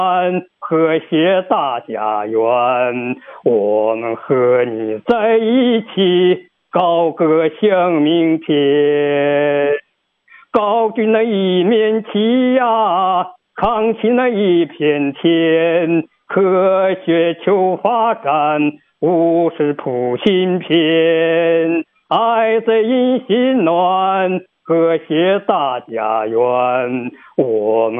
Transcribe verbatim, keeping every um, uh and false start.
和谐大家园，我们和你在一起，高歌向明天，高举那一面旗呀，扛起那一片天，科学求发展，务实谱新篇，爱在因心暖，和谐大家园，我们